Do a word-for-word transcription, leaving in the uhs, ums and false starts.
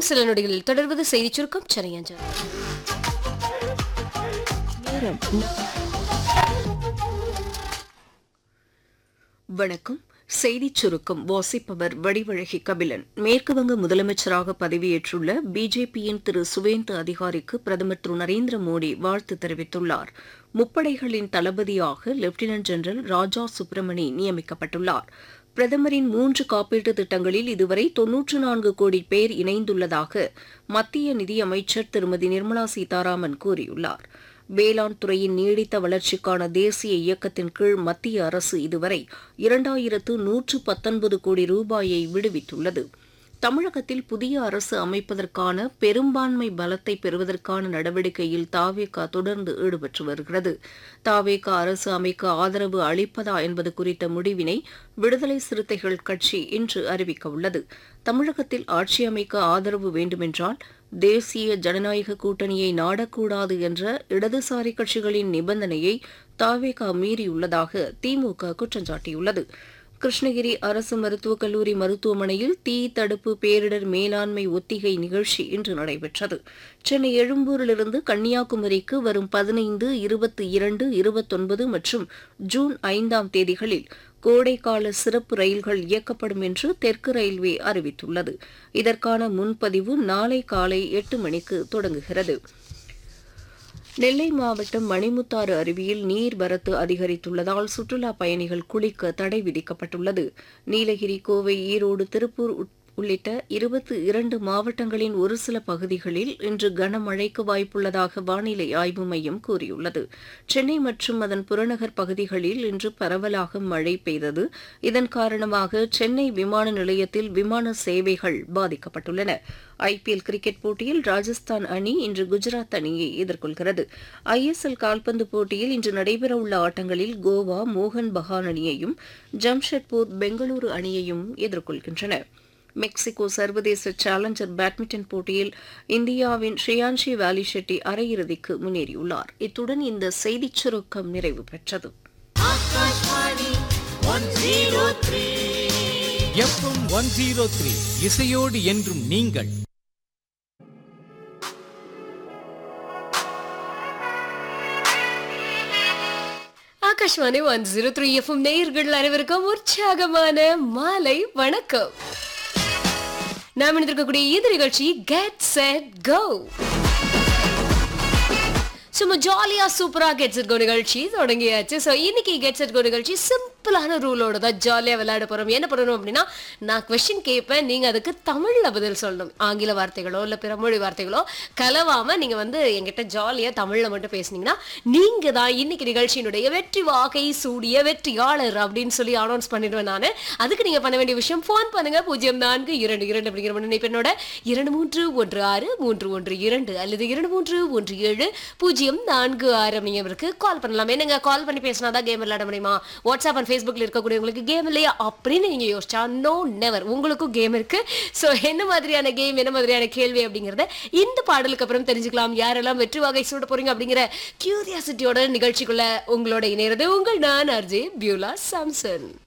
இன்னும் சில நொடிகளில் தொடர்வது செய்திச் சுருக்கம் சென்னையஞ்சல். வணக்கம். செய்திச் சுருக்கம் வாசிப்பவர் வடிவழகி கபிலன். மேற்குவங்க முதலமைச்சராக பதவியேற்றுள்ள பிஜேபியின் திரு சுவேந்து அதிகாரிக்கு பிரதமர் திரு நரேந்திர மோடி வாழ்த்து தெரிவித்துள்ளார். முப்படைகளின் தளபதியாக லெப்டினன்ட் ஜெனரல் ராஜா சுப்பிரமணி நியமிக்கப்பட்டுள்ளார். பிரதமரின் மூன்று காப்பீட்டு திட்டங்களில் இதுவரை தொன்னூற்று நான்கு கோடி பேர் இணைந்துள்ளதாக மத்திய நிதியமைச்சர் திருமதி நிர்மலா சீதாராமன் கூறியுள்ளார். வேளாண் துறையின் நீடித்த வளர்ச்சிக்கான தேசிய இயக்கத்தின் கீழ் மத்திய அரசு இதுவரை இரண்டாயிரத்து நூற்று பத்தொன்பது கோடி ரூபாயை விடுவித்துள்ளது. தமிழகத்தில் புதிய அரசு அமைப்பதற்கான பெரும்பான்மை பலத்தை பெறுவதற்கான நடவடிக்கையில் தாவேகா தொடர்ந்து ஈடுபட்டு வருகிறது. தாவேகா அரசு அமைக்க ஆதரவு அளிப்பதா என்பது குறித்த முடிவினை விடுதலை சிறுத்தைகள் கட்சி இன்று அறிவிக்க உள்ளது. தமிழகத்தில் ஆட்சி அமைக்க ஆதரவு வேண்டுமென்றால் தேசிய ஜனநாயக கூட்டணியை நாடக்கூடாது என்ற இடதுசாரி கட்சிகளின் நிபந்தனையை தாவேகா மீறியுள்ளதாக திமுக குற்றம் சாட்டியுள்ளது. கிருஷ்ணகிரி அரசு மருத்துவக் கல்லூரி மருத்துவமனையில் தீ தடுப்பு பேரிடர் மேலாண்மை ஒத்திகை நிகழ்ச்சி இன்று நடைபெற்றது. சென்னை எழும்பூரிலிருந்து கன்னியாகுமரிக்கு வரும் பதினைந்து இருபத்தி இரண்டு இருபத்தொன்பது மற்றும் ஜூன் ஐந்தாம் தேதிகளில் கோடைக்கால சிறப்பு ரயில்கள் இயக்கப்படும் என்று தெற்கு ரயில்வே அறிவித்துள்ளது. இதற்கான முன்பதிவு நாளை காலை எட்டு மணிக்கு தொடங்குகிறது. நெல்லை மாவட்டம் மணிமுத்தாறு அருவியில் நீர்வரத்து அதிகரித்துள்ளதால் சுற்றுலாப் பயணிகள் குளிக்க தடை விதிக்கப்பட்டுள்ளது. நீலகிரி, கோவை, ஈரோடு, திருப்பூர் உள்ளிட்ட இருபத்தி இரண்டு மாவட்டங்களின் ஒரு சில பகுதிகளில் இன்று கனமழைக்கு வாய்ப்புள்ளதாக வானிலை ஆய்வு மையம் கூறியுள்ளது. சென்னை மற்றும் அதன் புறநகர் பகுதிகளில் இன்று பரவலாக மழை பெய்தது. இதன் காரணமாக சென்னை விமான நிலையத்தில் விமான சேவைகள் பாதிக்கப்பட்டுள்ளன. ஐபிஎல் கிரிக்கெட் போட்டியில் ராஜஸ்தான் அணி இன்று குஜராத் அணியை எதிர்கொள்கிறது. ஐஎஸ்எல் கால்பந்து போட்டியில் இன்று நடைபெறவுள்ள ஆட்டங்களில் கோவா மோகன் பகான் அணியையும் ஜம்ஷெட்பூர் பெங்களூரு அணியையும் எதிர்கொள்கின்றன. மெக்சிகோ சர்வதேச சேலஞ்சர் பேட்மிண்டன் போட்டியில் இந்தியாவின் ஸ்ரீயான்ஷி வாலி ஷெட்டி அரையிறுதிக்கு முன்னேறியுள்ளார். இத்துடன் இந்த செய்திச் சுருக்கம் நிறைவு பெற்றது. இசையோடு என்றும் நீங்கள். Akashvani one zero three FM நேயர்கள் அனைவருக்கும் உற்சாகமான மாலை வணக்கம். நாம் இணைந்திருக்கக்கூடிய இந்த நிகழ்ச்சி கெட் செட் கோ. சும்மா ஜாலியா சூப்பரா கெட் செட் கோ நிகழ்ச்சி தொடங்கியாச்சு. ஸோ இன்னைக்கு கெட் செட் கோ நிகழ்ச்சி சிம்பிளான ரூலோட தான் ஜாலியாக விளையாட போறோம். என்ன பண்ணணும் அப்படின்னா, நான் கொஸ்டின் கேட்பேன், நீங்க அதுக்கு தமிழ்ல பதில் சொல்லணும். ஆங்கில வார்த்தைகளோ இல்ல பிற மொழி வார்த்தைகளோ கலவாம நீங்க வந்து என்கிட்ட ஜாலியா தமிழ்ல மட்டும் பேசுனீங்கன்னா நீங்க தான் இன்னைக்கு நிகழ்ச்சியினுடைய வெற்றி வாகை சூடிய வெற்றியாளர் அப்படின்னு சொல்லி அனௌன்ஸ் பண்ணிடுவேன் நான். அதுக்கு நீங்க பண்ண வேண்டிய விஷயம், போன் பண்ணுங்க பூஜ்ஜியம் நான்கு இரண்டு இரண்டு அப்படிங்கிற முன்னிணைப்பெண்ணோட இரண்டு மூன்று ஒன்று ஆறு மூன்று ஒன்று இரண்டு அல்லது இரண்டு மூன்று ஒன்று ஏழு பூஜ்ஜியம் நான்கு ஆறு அப்படிங்கிறவருக்கு கால் பண்ணலாம். என்னங்க கால் பண்ணி பேசினாதான் கேம் விளையாட முடியுமா? வாட்ஸ்அப் அண்ட் ஃபேஸ்புக்ல இருக்கக்கூடியவங்களுக்கு கேம் இல்லையா அப்படின்னு நீங்க யோசிச்சா, நோ நெவர், உங்களுக்கும் கேம் இருக்கு. ஸோ என்ன மாதிரியான கேம், என்ன மாதிரியான கேள்வி அப்படிங்கிறத இந்த பாடலுக்கு அப்புறம் தெரிஞ்சுக்கலாம். யாரெல்லாம் வெற்றி வாகை சூட போறீங்க அப்படிங்கிற கியூரியாசிட்டியோட நிகழ்ச்சிக்குள்ள உங்களோட இணையறது உங்கள் நான் ஆர்ஜே பியூலா சாம்சன்.